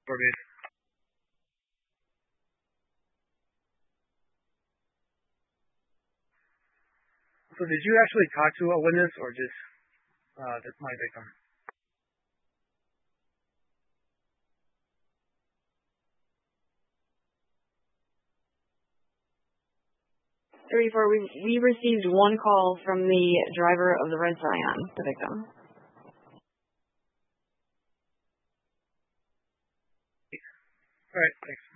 base. So did you actually talk to a witness or just my victim? 34, we received one call from the driver of the Red Scion, the victim. All right, thanks.